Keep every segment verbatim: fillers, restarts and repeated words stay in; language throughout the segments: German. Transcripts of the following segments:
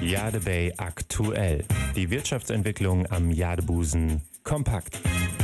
Jadebay aktuell. Die Wirtschaftsentwicklung am Jadebusen kompakt.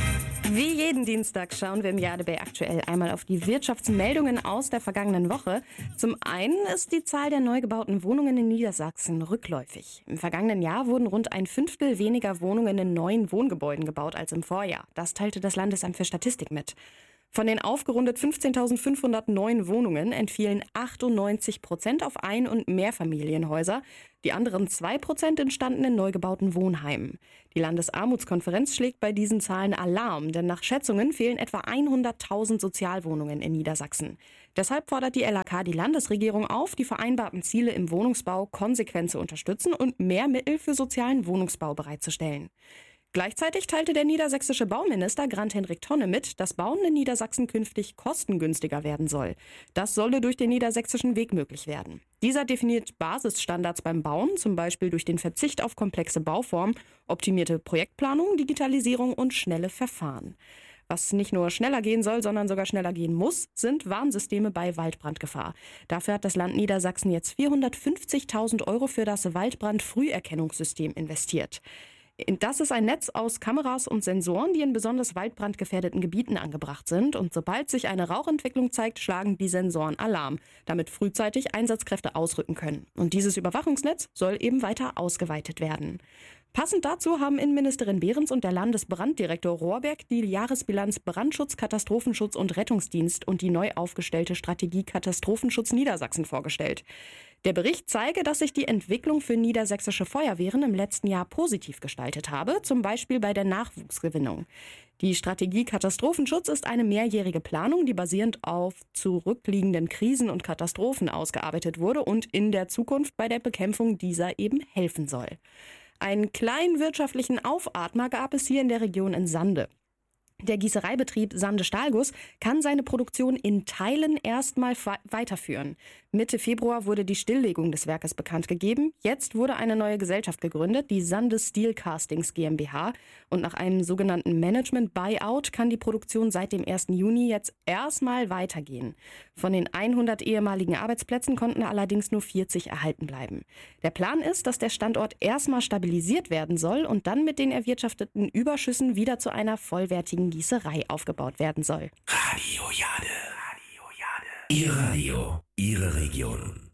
Wie jeden Dienstag schauen wir im Jadebay aktuell einmal auf die Wirtschaftsmeldungen aus der vergangenen Woche. Zum einen ist die Zahl der neu gebauten Wohnungen in Niedersachsen rückläufig. Im vergangenen Jahr wurden rund ein Fünftel weniger Wohnungen in neuen Wohngebäuden gebaut als im Vorjahr. Das teilte das Landesamt für Statistik mit. Von den aufgerundet fünfzehntausendfünfhundert neuen Wohnungen entfielen achtundneunzig Prozent auf Ein- und Mehrfamilienhäuser. Die anderen zwei Prozent entstanden in neu gebauten Wohnheimen. Die Landesarmutskonferenz schlägt bei diesen Zahlen Alarm, denn nach Schätzungen fehlen etwa hunderttausend Sozialwohnungen in Niedersachsen. Deshalb fordert die L A K die Landesregierung auf, die vereinbarten Ziele im Wohnungsbau konsequent zu unterstützen und mehr Mittel für sozialen Wohnungsbau bereitzustellen. Gleichzeitig teilte der niedersächsische Bauminister Grant-Hendrik Tonne mit, dass Bauen in Niedersachsen künftig kostengünstiger werden soll. Das solle durch den niedersächsischen Weg möglich werden. Dieser definiert Basisstandards beim Bauen, zum Beispiel durch den Verzicht auf komplexe Bauformen, optimierte Projektplanung, Digitalisierung und schnelle Verfahren. Was nicht nur schneller gehen soll, sondern sogar schneller gehen muss, sind Warnsysteme bei Waldbrandgefahr. Dafür hat das Land Niedersachsen jetzt vierhundertfünfzigtausend Euro für das Waldbrandfrüherkennungssystem investiert. Das ist ein Netz aus Kameras und Sensoren, die in besonders waldbrandgefährdeten Gebieten angebracht sind. Und sobald sich eine Rauchentwicklung zeigt, schlagen die Sensoren Alarm, damit frühzeitig Einsatzkräfte ausrücken können. Und dieses Überwachungsnetz soll eben weiter ausgeweitet werden. Passend dazu haben Innenministerin Behrens und der Landesbranddirektor Rohrberg die Jahresbilanz Brandschutz, Katastrophenschutz und Rettungsdienst und die neu aufgestellte Strategie Katastrophenschutz Niedersachsen vorgestellt. Der Bericht zeige, dass sich die Entwicklung für niedersächsische Feuerwehren im letzten Jahr positiv gestaltet habe, zum Beispiel bei der Nachwuchsgewinnung. Die Strategie Katastrophenschutz ist eine mehrjährige Planung, die basierend auf zurückliegenden Krisen und Katastrophen ausgearbeitet wurde und in der Zukunft bei der Bekämpfung dieser eben helfen soll. Einen kleinen wirtschaftlichen Aufatmer gab es hier in der Region in Sande. Der Gießereibetrieb Sande Stahlguss kann seine Produktion in Teilen erstmal weiterführen. Mitte Februar wurde die Stilllegung des Werkes bekannt gegeben. Jetzt wurde eine neue Gesellschaft gegründet, die Sande Steel Castings GmbH. Und nach einem sogenannten Management-Buyout kann die Produktion seit dem ersten Juni jetzt erstmal weitergehen. Von den hundert ehemaligen Arbeitsplätzen konnten allerdings nur vierzig erhalten bleiben. Der Plan ist, dass der Standort erstmal stabilisiert werden soll und dann mit den erwirtschafteten Überschüssen wieder zu einer vollwertigen Gießerei aufgebaut werden soll. Radio Jade. Radio Jade. Ihr Radio, Ihre Region.